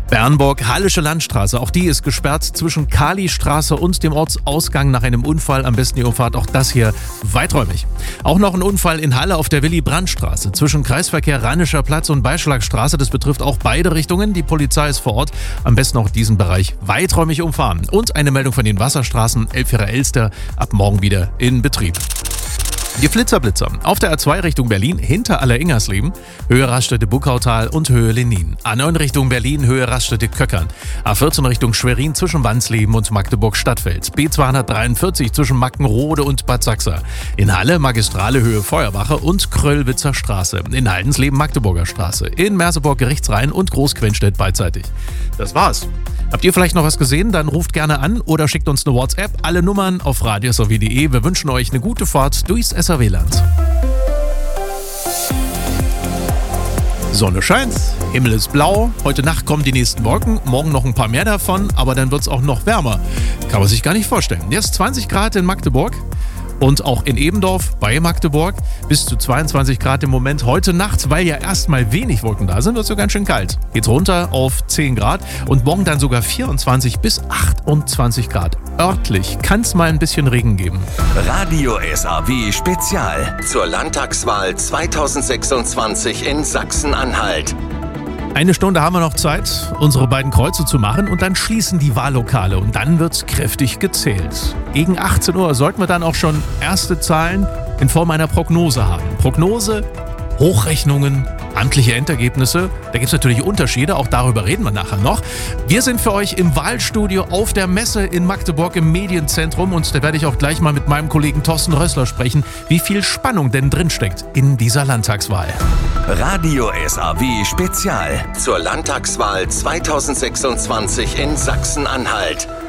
Bernburg, Hallische Landstraße, auch die ist gesperrt zwischen Kalistraße und dem Ortsausgang nach einem Unfall. Am besten die Umfahrt, auch das hier weiträumig. Auch noch ein Unfall in Halle auf der Willy-Brandt-Straße zwischen Kreisverkehr Rheinischer Platz und Beischlagstraße. Das betrifft auch beide Richtungen. Die Polizei ist vor Ort. Am besten auch diesen Bereich weiträumig umfahren. Und eine Meldung von den Wasserstraßen. Elfjähre-Elster ab morgen wieder in Betrieb. Die Flitzer-Blitzer. Auf der A2 Richtung Berlin, hinter Aller-Ingersleben, Höhe Raststätte-Buckautal und Höhe Lenin. A9 Richtung Berlin, Höhe Raststätte-Köckern. A14 Richtung Schwerin zwischen Wandsleben und Magdeburg-Stadtfeld. B243 zwischen Mackenrode und Bad Sachsa. In Halle Magistrale Höhe Feuerwache und Kröllwitzer Straße. In Haldensleben Magdeburger Straße. In Merseburg Gerichtsrhein und Großquenstedt beidseitig. Das war's. Habt ihr vielleicht noch was gesehen? Dann ruft gerne an oder schickt uns eine WhatsApp. Alle Nummern auf radiosw.de. Wir wünschen euch eine gute Fahrt durchs SAW-Land. Sonne scheint, Himmel ist blau. Heute Nacht kommen die nächsten Wolken, morgen noch ein paar mehr davon, aber dann wird es auch noch wärmer. Kann man sich gar nicht vorstellen. Jetzt 20 Grad in Magdeburg. Und auch in Ebendorf bei Magdeburg bis zu 22 Grad im Moment. Heute Nacht, weil ja erstmal wenig Wolken da sind, wird es so ganz schön kalt. Geht's runter auf 10 Grad und morgen dann sogar 24 bis 28 Grad. Örtlich kann es mal ein bisschen Regen geben. Radio SAW Spezial zur Landtagswahl 2026 in Sachsen-Anhalt. Eine Stunde haben wir noch Zeit, unsere beiden Kreuze zu machen und dann schließen die Wahllokale und dann wird's kräftig gezählt. Gegen 18 Uhr sollten wir dann auch schon erste Zahlen in Form einer Prognose haben. Prognose, Hochrechnungen, amtliche Endergebnisse. Da gibt es natürlich Unterschiede, auch darüber reden wir nachher noch. Wir sind für euch im Wahlstudio auf der Messe in Magdeburg im Medienzentrum und da werde ich auch gleich mal mit meinem Kollegen Thorsten Rössler sprechen, wie viel Spannung denn drinsteckt in dieser Landtagswahl. Radio SAW Spezial zur Landtagswahl 2026 in Sachsen-Anhalt.